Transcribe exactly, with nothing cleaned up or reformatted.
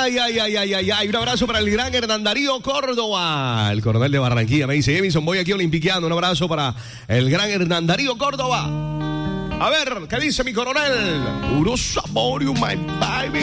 Ay, ay, ay, ay, ay, ay. Un abrazo para el gran Hernán Darío Córdoba, el coronel de Barranquilla. Me dice Evinson, voy aquí olimpiqueando. Un abrazo para el gran Hernán Darío Córdoba. A ver, ¿qué dice mi coronel? Puro sabor, you my baby.